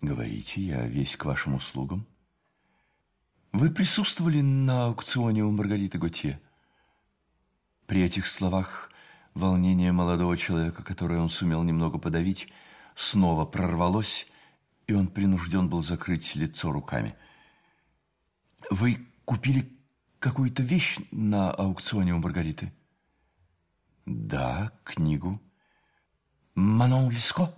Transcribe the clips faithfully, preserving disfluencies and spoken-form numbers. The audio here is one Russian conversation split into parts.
Говорите, я весь к вашим услугам. Вы присутствовали на аукционе у Маргариты Готье? При этих словах волнение молодого человека, которое он сумел немного подавить, снова прорвалось, и он принужден был закрыть лицо руками. Вы купили какую-то вещь на аукционе у Маргариты? Да, книгу. Манон Леско?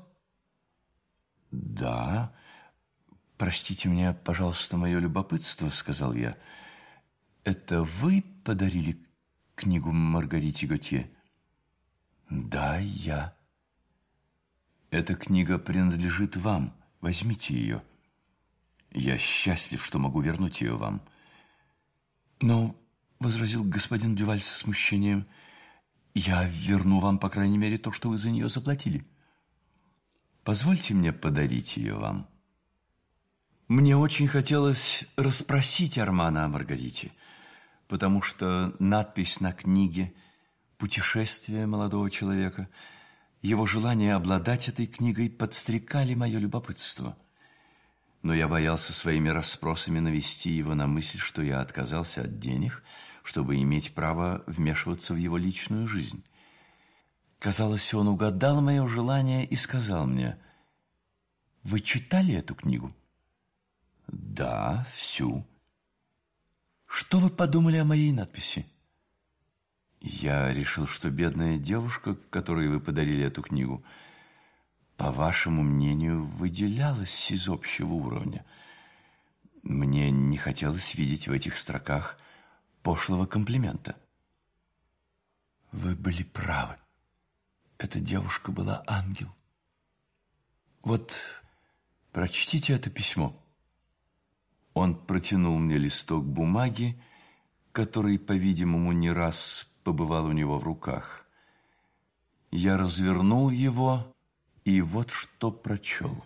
Да. Простите мне, пожалуйста, мое любопытство, сказал я. Это вы подарили книгу Маргарите Готье? Да, я. Эта книга принадлежит вам. Возьмите ее. Я счастлив, что могу вернуть ее вам. Но, возразил господин Дюваль со смущением, я верну вам, по крайней мере, то, что вы за нее заплатили. Позвольте мне подарить ее вам. Мне очень хотелось расспросить Армана о Маргарите, потому что надпись на книге «Путешествие молодого человека», его желание обладать этой книгой подстрекали мое любопытство. Но я боялся своими расспросами навести его на мысль, что я отказался от денег, чтобы иметь право вмешиваться в его личную жизнь. Казалось, он угадал мое желание и сказал мне: «Вы читали эту книгу?» «Да, всю». «Что вы подумали о моей надписи?» «Я решил, что бедная девушка, которой вы подарили эту книгу, по вашему мнению, выделялась из общего уровня. Мне не хотелось видеть в этих строках пошлого комплимента». «Вы были правы. Эта девушка была ангел. Вот, прочтите это письмо». Он протянул мне листок бумаги, который, по-видимому, не раз побывал у него в руках. Я развернул его, и вот что прочел.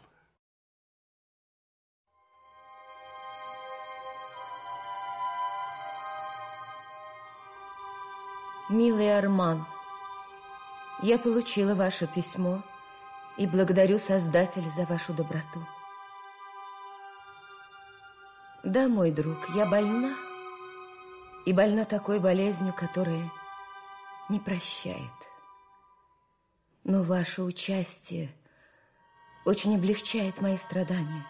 Милый Арман, я получила ваше письмо и благодарю Создателя за вашу доброту. Да, мой друг, я больна, и больна такой болезнью, которая не прощает. Но ваше участие очень облегчает мои страдания.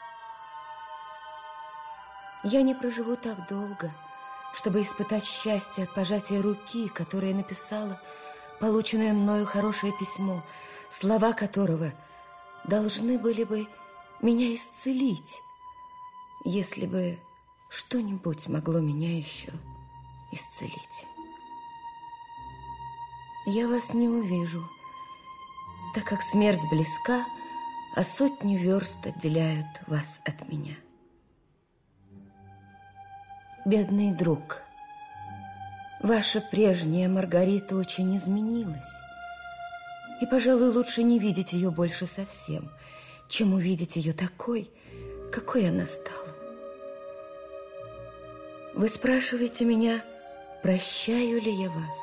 Я не проживу так долго, чтобы испытать счастье от пожатия руки, которая написала полученное мною хорошее письмо, слова которого должны были бы меня исцелить, если бы что-нибудь могло меня еще исцелить. Я вас не увижу, так как смерть близка, а сотни верст отделяют вас от меня. Бедный друг, ваша прежняя Маргарита очень изменилась, и, пожалуй, лучше не видеть ее больше совсем, чем увидеть ее такой, какой она стала. Вы спрашиваете меня, прощаю ли я вас?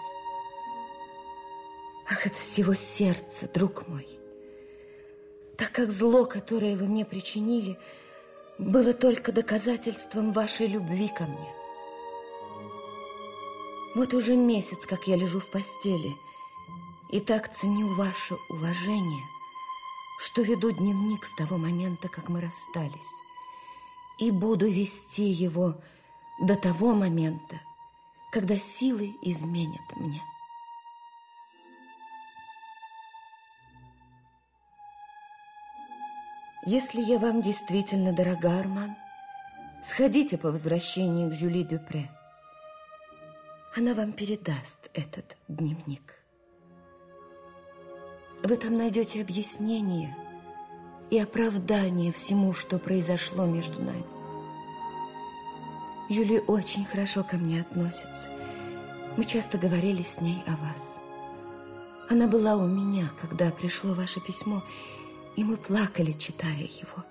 Ах, от всего сердца, друг мой, так как зло, которое вы мне причинили, было только доказательством вашей любви ко мне. Вот уже месяц, как я лежу в постели, и так ценю ваше уважение, что веду дневник с того момента, как мы расстались, и буду вести его до того момента, когда силы изменят мне. Если я вам действительно дорога, Арман, сходите по возвращении к Жюли Дюпре. Она вам передаст этот дневник. Вы там найдете объяснение и оправдание всему, что произошло между нами. Жюли очень хорошо ко мне относится. Мы часто говорили с ней о вас. Она была у меня, когда пришло ваше письмо, и мы плакали, читая его.